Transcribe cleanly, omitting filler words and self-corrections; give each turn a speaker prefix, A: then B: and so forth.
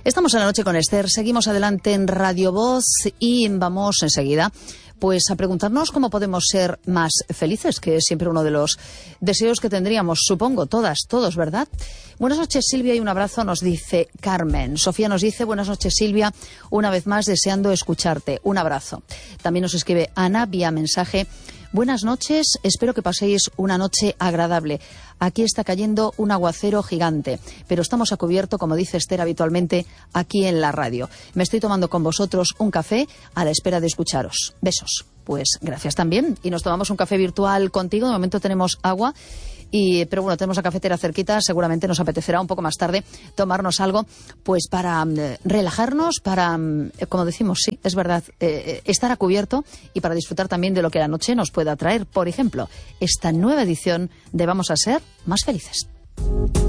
A: Estamos en La Noche con Esther, seguimos adelante en Radio Voz y vamos enseguida pues a preguntarnos cómo podemos ser más felices, que es siempre uno de los deseos que tendríamos, supongo, todos, ¿verdad? Buenas noches, Silvia, y un abrazo, nos dice Carmen. Sofía nos dice, buenas noches, Silvia, una vez más deseando escucharte, un abrazo. También nos escribe Ana vía mensaje. Buenas noches, espero que paséis una noche agradable. Aquí está cayendo un aguacero gigante, pero estamos a cubierto, como dice Esther habitualmente, aquí en la radio. Me estoy tomando con vosotros un café a la espera de escucharos. Besos. Pues gracias también. Y nos tomamos un café virtual contigo. De momento tenemos agua. Pero bueno, tenemos la cafetera cerquita, seguramente nos apetecerá un poco más tarde tomarnos algo, pues para relajarnos, para, como decimos, sí, es verdad, estar a cubierto y para disfrutar también de lo que la noche nos pueda traer. Por ejemplo, esta nueva edición de Vamos a ser más felices.